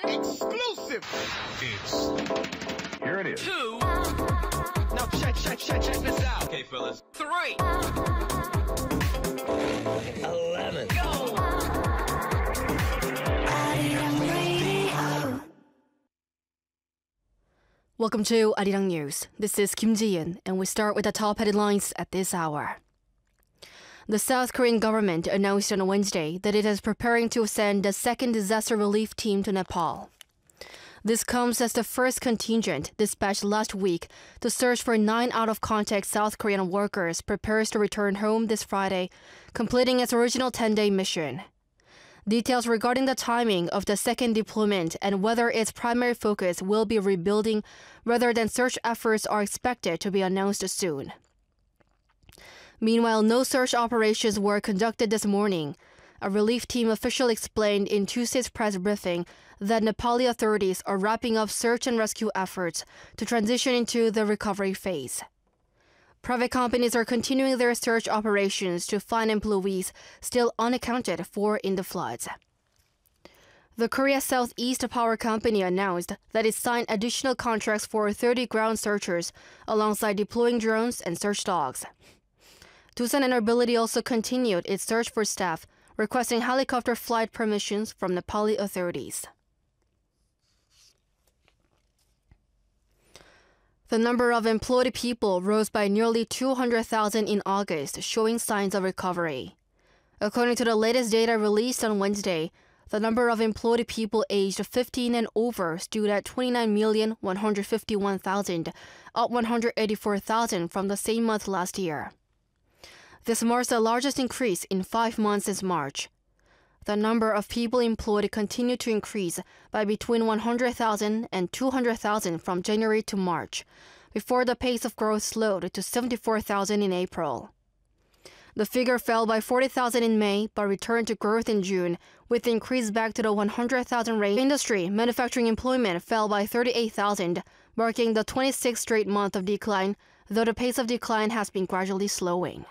Exclusive. Here it is. 2. Now check this out. Okay, fellas. 3. 11. Go. Welcome to Arirang News. This is Kim Ji-yeon, and we start with the top headlines at this hour. The South Korean government announced on Wednesday that it is preparing to send a second disaster relief team to Nepal. This comes as the first contingent dispatched last week to search for 9 out-of-contact South Korean workers prepares to return home this Friday, completing its original 10-day mission. Details regarding the timing of the second deployment and whether its primary focus will be rebuilding rather than search efforts are expected to be announced soon. Meanwhile, no search operations were conducted this morning. A relief team official explained in Tuesday's press briefing that Nepali authorities are wrapping up search and rescue efforts to transition into the recovery phase. Private companies are continuing their search operations to find employees still unaccounted for in the floods. The Korea Southeast Power Company announced that it signed additional contracts for 30 ground searchers alongside deploying drones and search dogs. Doosan Enerbility also continued its search for staff, requesting helicopter flight permissions from Nepali authorities. The number of employed people rose by nearly 200,000 in August, showing signs of recovery. According to the latest data released on Wednesday, the number of employed people aged 15 and over stood at 29,151,000, up 184,000 from the same month last year. This marks the largest increase in 5 months since March. The number of people employed continued to increase by between 100,000 and 200,000 from January to March, before the pace of growth slowed to 74,000 in April. The figure fell by 40,000 in May, but returned to growth in June, with the increase back to the 100,000 rate. Industry manufacturing employment fell by 38,000, marking the 26th straight month of decline, though the pace of decline has been gradually slowing.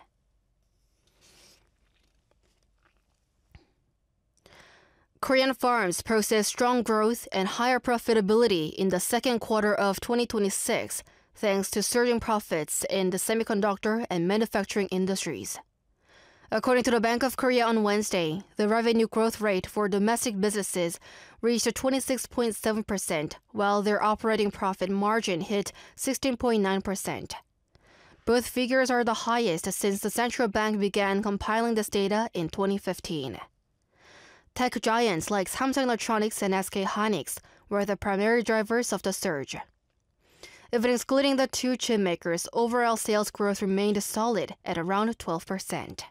Korean farms posted strong growth and higher profitability in the second quarter of 2026, thanks to surging profits in the semiconductor and manufacturing industries. According to the Bank of Korea on Wednesday, the revenue growth rate for domestic businesses reached 26.7%, while their operating profit margin hit 16.9%. Both figures are the highest since the central bank began compiling this data in 2015. Tech giants like Samsung Electronics and SK Hynix were the primary drivers of the surge. Even excluding the two chip makers, overall sales growth remained solid at around 12%.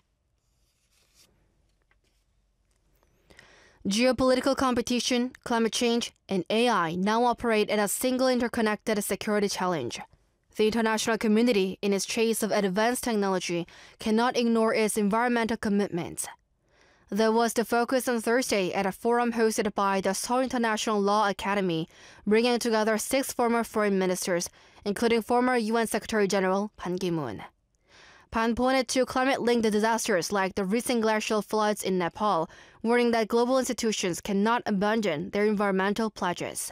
Geopolitical competition, climate change, and AI now operate at a single interconnected security challenge. The international community, in its chase of advanced technology, cannot ignore its environmental commitments. That was the focus on Thursday at a forum hosted by the Seoul International Law Academy, bringing together 6 former foreign ministers, including former UN Secretary General Ban Ki-moon. Ban pointed to climate-linked disasters like the recent glacial floods in Nepal, warning that global institutions cannot abandon their environmental pledges.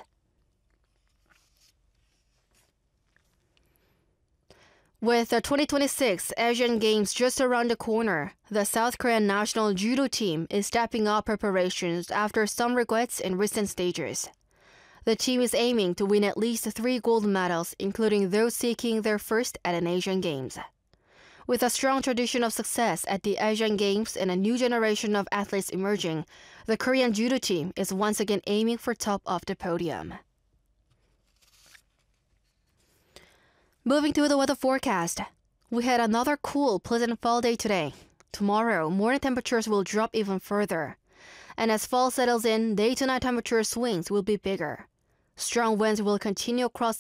With the 2026 Asian Games just around the corner, the South Korean national judo team is stepping up preparations after some regrets in recent stages. The team is aiming to win at least 3 gold medals, including those seeking their first at an Asian Games. With a strong tradition of success at the Asian Games and a new generation of athletes emerging, the Korean judo team is once again aiming for top of the podium. Moving to the weather forecast. We had another cool, pleasant fall day today. Tomorrow, morning temperatures will drop even further. And as fall settles in, day to night temperature swings will be bigger. Strong winds will continue across